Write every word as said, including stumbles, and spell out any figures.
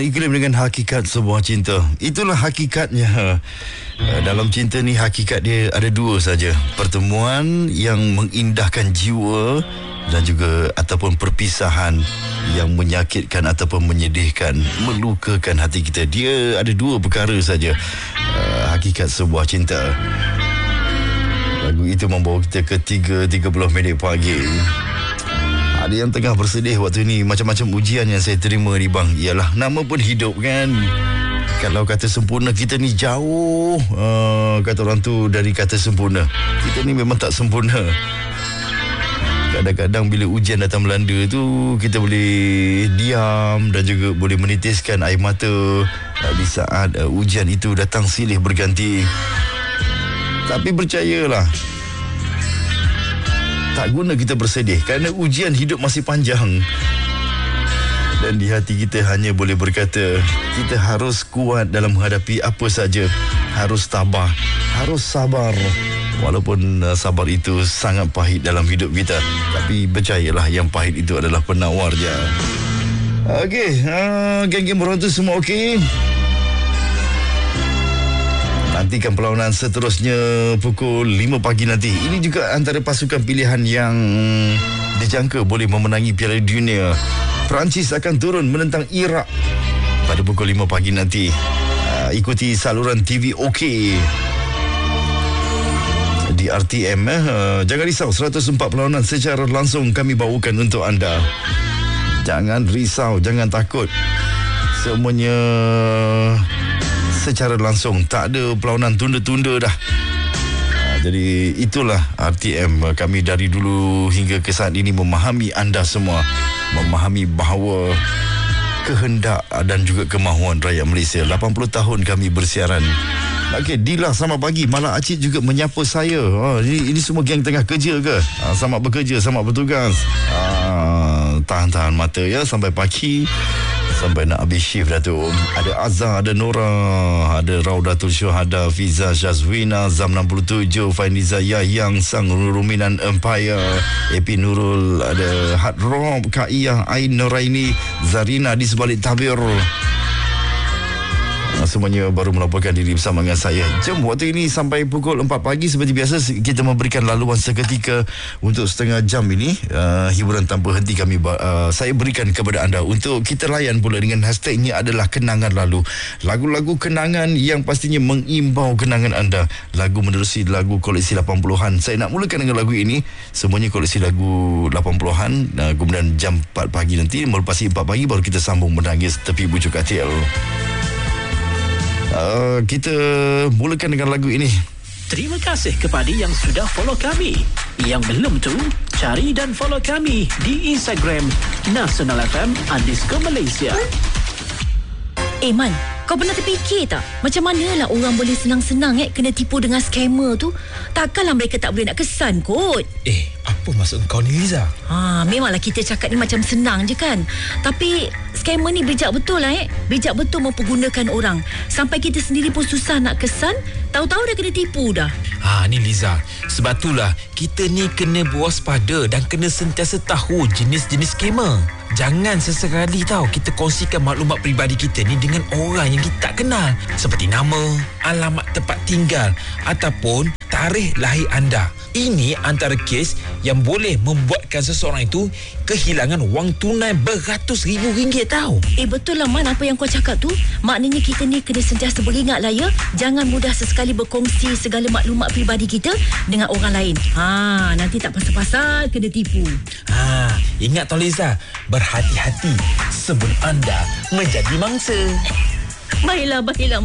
iklim dengan hakikat sebuah cinta. Itulah hakikatnya. Dalam cinta ni hakikat dia ada dua saja. Pertemuan yang mengindahkan jiwa dan juga ataupun perpisahan yang menyakitkan ataupun menyedihkan, melukakan hati kita. Dia ada dua perkara saja. Uh, hakikat sebuah cinta. Lagu itu membawa kita ke tiga tiga puluh minit pagi. Ada yang tengah bersedih waktu ni. Macam-macam ujian yang saya terima ni bang. Ialah nama pun hidup kan. Kalau kata sempurna, kita ni jauh uh, kata orang tu dari kata sempurna. Kita ni memang tak sempurna. Kadang-kadang bila ujian datang melanda tu, kita boleh diam dan juga boleh menitiskan air mata uh, di saat uh, ujian itu datang silih berganti. Tapi percayalah, tak guna kita bersedih kerana ujian hidup masih panjang. Dan di hati kita hanya boleh berkata, kita harus kuat dalam menghadapi apa saja. Harus tabah, harus sabar. Walaupun uh, sabar itu sangat pahit dalam hidup kita, tapi percayalah yang pahit itu adalah penawarnya. Okey, uh, geng-geng berontu semua okey? Nantikan perlawanan seterusnya pukul lima pagi nanti. Ini juga antara pasukan pilihan yang dijangka boleh memenangi Piala Dunia. Perancis akan turun menentang Iraq pada pukul lima pagi nanti. Uh, ikuti saluran T V OK di R T M. Eh. Uh, jangan risau, seratus empat perlawanan secara langsung kami bawakan untuk anda. Jangan risau, jangan takut. Semuanya secara langsung, tak ada perlawanan tunda-tunda dah. Ha, jadi itulah R T M. Kami dari dulu hingga ke saat ini memahami anda semua, memahami bahawa kehendak dan juga kemahuan rakyat Malaysia. lapan puluh tahun kami bersiaran. Okey, Dila selamat pagi. Malah Acik juga menyapa saya. Oh, ini, ini semua geng tengah kerja ke? Ha, selamat bekerja, selamat bertugas. Ha, tahan-tahan mata ya sampai pagi, sampai nak habis shift dah tu. Ada Azhar, ada Nora, ada Raudatul Syuhada, Fiza Syazwina, Zam enam puluh tujuh, Fainiza Yahyang, Sang Ruminan Empire, A P Nurul, ada Hard Rob, Kaiyah, Ain Noraini, Zarina di sebalik tabir. Semuanya baru melaporkan diri bersama dengan saya. Jom waktu ini sampai pukul empat pagi seperti biasa kita memberikan laluan seketika untuk setengah jam ini. Uh, hiburan tanpa henti kami uh, saya berikan kepada anda untuk kita layan pula dengan hashtagnya adalah kenangan lalu. Lagu-lagu kenangan yang pastinya mengimbau kenangan anda. Lagu menerusi lagu koleksi lapan puluhan. Saya nak mulakan dengan lagu ini. Semuanya koleksi lagu lapan puluhan. Uh, kemudian jam empat pagi nanti, melepasi empat pagi baru kita sambung menangis tepi bujuk katil. Uh, kita mulakan dengan lagu ini. Terima kasih kepada yang sudah follow kami. Yang belum tu, cari dan follow kami di Instagram Nasional F M underscore Malaysia. Eh Man, kau pernah terfikir tak macam manalah orang boleh senang-senang eh kena tipu dengan scammer tu? Takkanlah mereka tak boleh nak kesan kot. Eh, apa maksud kau ni Liza? Ha, memanglah kita cakap ni macam senang je kan. Tapi scammer ni bijak betul lah eh. Bijak betul mempergunakan orang. Sampai kita sendiri pun susah nak kesan, tahu-tahu dah kena tipu dah. Ha, ni Liza, sebab itulah kita ni kena berwaspada dan kena sentiasa tahu jenis-jenis scammer. Jangan sesekali tahu kita kongsikan maklumat peribadi kita ni dengan orang yang kita tak kenal, seperti nama, alamat tempat tinggal ataupun tarikh lahir anda. Ini antara kes yang boleh membuatkan seseorang itu kehilangan wang tunai beratus ribu ringgit tau. Eh betul lah Man, apa yang kau cakap tu. Maknanya kita ni kena sentiasa beringat lah ya. Jangan mudah sesekali berkongsi segala maklumat peribadi kita dengan orang lain. Ha, nanti tak pasal-pasal kena tipu. Ha, ingat tau Liza, berhati-hati sebelum anda menjadi mangsa. Baiklah, baiklah.